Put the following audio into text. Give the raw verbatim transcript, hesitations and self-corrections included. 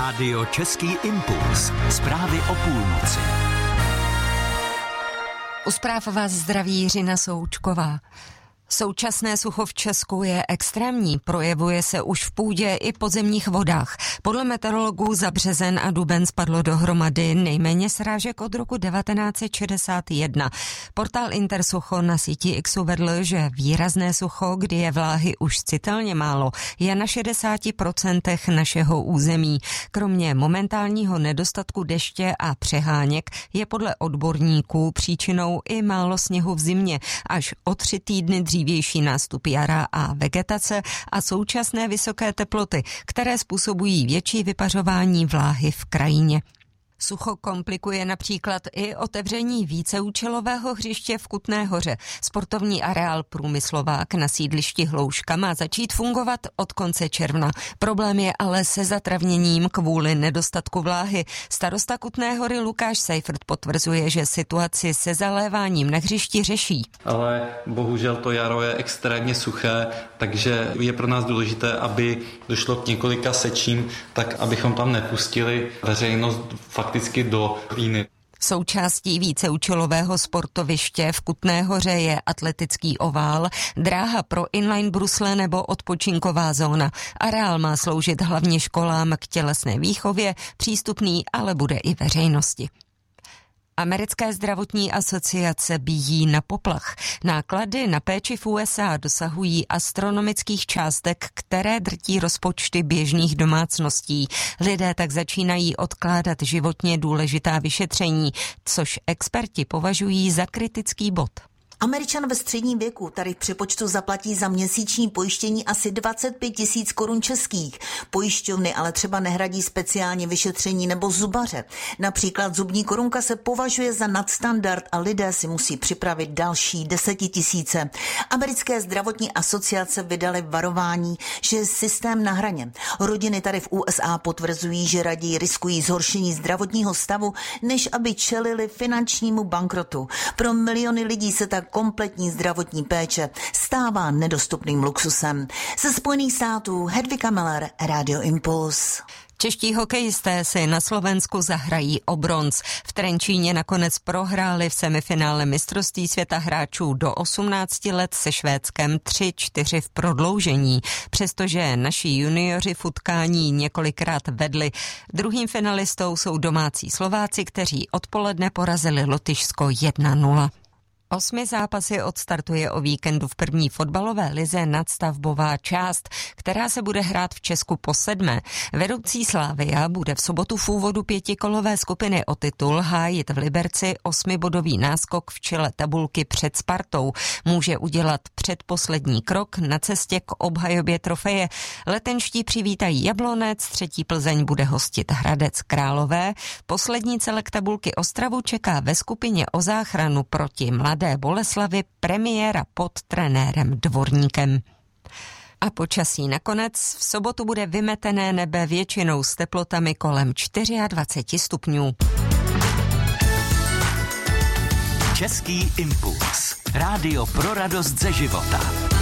Rádio Český impuls. Zprávy o půlnoci. U zpráv vás zdraví Jiřina Součková. Současné sucho v Česku je extrémní, projevuje se už v půdě i podzemních vodách. Podle meteorologů za březen a duben spadlo dohromady nejméně srážek od roku devatenáct set šedesát jedna. Portál Intersucho na síti X uvedl, že výrazné sucho, kdy je vláhy už citelně málo, je na šedesát procent našeho území. Kromě momentálního nedostatku deště a přeháněk je podle odborníků příčinou i málo sněhu v zimě, až o tři týdny dřív dřívější nástup jara a vegetace a současné vysoké teploty, které způsobují větší vypařování vláhy v krajině. Sucho komplikuje například i otevření víceúčelového hřiště v Kutné Hoře. Sportovní areál Průmyslovák na sídlišti Hlouška má začít fungovat od konce června. Problém je ale se zatravněním kvůli nedostatku vláhy. Starosta Kutné Hory Lukáš Seifert potvrzuje, že situaci se zaléváním na hřišti řeší. Ale bohužel to jaro je extrémně suché, takže je pro nás důležité, aby došlo k několika sečím, tak abychom tam nepustili veřejnost fakticky do víny. Součástí víceúčelového sportoviště v Kutné Hoře je atletický ovál, dráha pro inline brusle nebo odpočinková zóna. Areál má sloužit hlavně školám k tělesné výchově, přístupný ale bude i veřejnosti. Americké zdravotní asociace bíjí na poplach. Náklady na péči v U S A dosahují astronomických částek, které drtí rozpočty běžných domácností. Lidé tak začínají odkládat životně důležitá vyšetření, což experti považují za kritický bod. Američan ve středním věku tady v přepočtu zaplatí za měsíční pojištění asi dvacet pět tisíc korun českých. Pojišťovny ale třeba nehradí speciálně vyšetření nebo zubaře. Například zubní korunka se považuje za nadstandard a lidé si musí připravit další desetitisíce. Americké zdravotní asociace vydaly varování, že je systém na hraně. Rodiny tady v U S A potvrzují, že raději riskují zhoršení zdravotního stavu, než aby čelili finančnímu bankrotu. Pro miliony lidí se tak kompletní zdravotní péče stává nedostupným luxusem. Ze Spojených států Hedvika Meller, Radio Impuls. Čeští hokejisté si na Slovensku zahrají o bronz. V Trenčíně nakonec prohráli v semifinále mistrovství světa hráčů do osmnácti let se Švédskem tři čtyři v prodloužení. Přestože naši junioři v utkání několikrát vedli. Druhým finalistou jsou domácí Slováci, kteří odpoledne porazili Lotyšsko jedna nula. Osmi zápasy odstartuje o víkendu v první fotbalové lize nadstavbová část, která se bude hrát v Česku po sedmé. Vedoucí Slavia bude v sobotu v úvodu pětikolové skupiny o titul hájit v Liberci osmibodový náskok v čele tabulky před Spartou. Může udělat předposlední krok na cestě k obhajobě trofeje. Letenští přivítají Jablonec, třetí Plzeň bude hostit Hradec Králové. Poslední celek tabulky Ostravu čeká ve skupině o záchranu proti Mladé Boleslavi premiéra pod trenérem Dvorníkem. A počasí nakonec v sobotu bude vymetené nebe většinou s teplotami kolem dvacet čtyři stupňů. Český impuls. Rádio pro radost ze života.